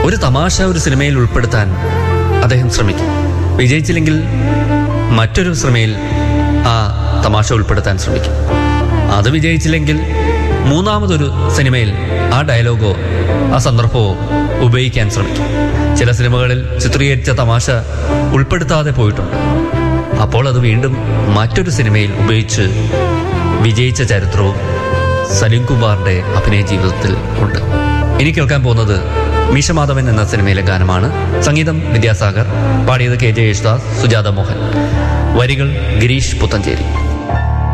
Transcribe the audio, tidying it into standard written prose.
ഒരു തമാശ ഒരു സിനിമയിൽ ഉൾപ്പെടുത്താൻ അദ്ദേഹം ശ്രമിക്കും. വിജയിച്ചില്ലെങ്കിൽ മറ്റൊരു സിനിമയിൽ ആ തമാശ ഉൾപ്പെടുത്താൻ ശ്രമിക്കും. അത് വിജയിച്ചില്ലെങ്കിൽ മൂന്നാമതൊരു സിനിമയിൽ ആ ഡയലോഗോ ആ സന്ദർഭമോ ഉപയോഗിക്കാൻ ശ്രമിക്കും. ചില സിനിമകളിൽ ചിത്രീകരിച്ച തമാശ ഉൾപ്പെടുത്താതെ പോയിട്ടുണ്ട്. അപ്പോൾ അത് വീണ്ടും മറ്റൊരു സിനിമയിൽ ഉപയോഗിച്ച് വിജയിച്ച ചരിത്രവും സലീം കുമാറിന്റെ അഭിനയ ജീവിതത്തിൽ ഉണ്ട്. ഇനി കേൾക്കാൻ പോകുന്നത് മീശമാധവൻ എന്ന സിനിമയിലെ ഗാനമാണ്. സംഗീതം വിദ്യാസാഗർ, പാടിയത് KJ യേശുദാസ്, സുജാത മോഹൻ, വരികൾ ഗിരീഷ് പുത്തഞ്ചേരി.